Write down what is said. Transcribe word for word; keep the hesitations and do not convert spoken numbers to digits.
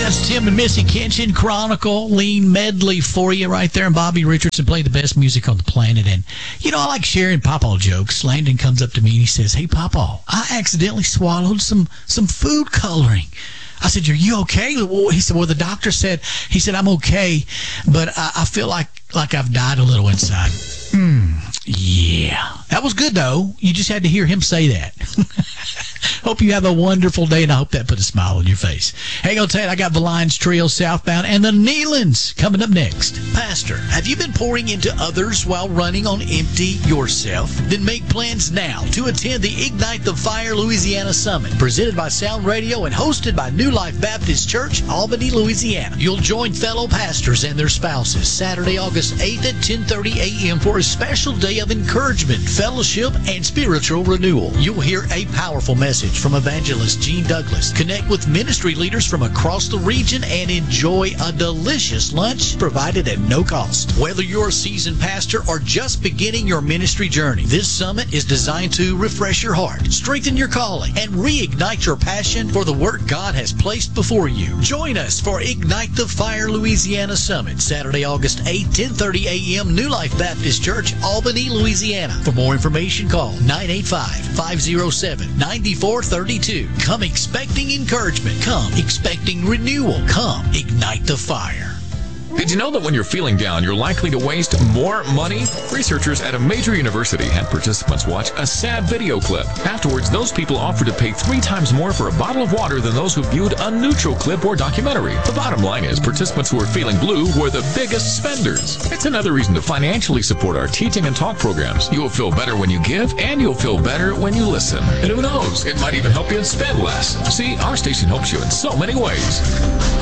That's Tim and Missy Kinchin, Chronicle, Lean Medley for you right there. And Bobby Richardson played the best music on the planet. And, you know, I like sharing Pawpaw jokes. Landon comes up to me and he says, "Hey, Pawpaw, I accidentally swallowed some, some food coloring." I said, "Are you okay?" Well, he said, "Well, the doctor said," he said, "I'm okay, but I, I feel like, like I've died a little inside." Hmm. Yeah. That was good, though. You just had to hear him say that. Hope you have a wonderful day, and I hope that put a smile on your face. Hey, I'll tell you, I got the Lions Trio southbound and the Nealons coming up next. Pastor, have you been pouring into others while running on empty yourself? Then make plans now to attend the Ignite the Fire Louisiana Summit, presented by Sound Radio and hosted by New Life Baptist Church, Albany, Louisiana. You'll join fellow pastors and their spouses Saturday, August eighth at ten thirty a.m. for a special day of encouragement, fellowship, and spiritual renewal. You'll hear a powerful message from evangelist Gene Douglas. Connect with ministry leaders from across the region and enjoy a delicious lunch provided at no cost. Whether you're a seasoned pastor or just beginning your ministry journey, this summit is designed to refresh your heart, strengthen your calling, and reignite your passion for the work God has placed before you. Join us for Ignite the Fire Louisiana Summit, Saturday, August eighth, ten thirty a.m., New Life Baptist Church, Albany, Louisiana. For more information, call nine eight five, five oh seven, nine four three two. Come expecting encouragement. Come expecting renewal. Come ignite the fire. Did you know that when you're feeling down, you're likely to waste more money? Researchers at a major university had participants watch a sad video clip. Afterwards, those people offered to pay three times more for a bottle of water than those who viewed a neutral clip or documentary. The bottom line is, participants who are feeling blue were the biggest spenders. It's another reason to financially support our teaching and talk programs. You'll feel better when you give, and you'll feel better when you listen. And who knows, it might even help you spend less. See, our station helps you in so many ways.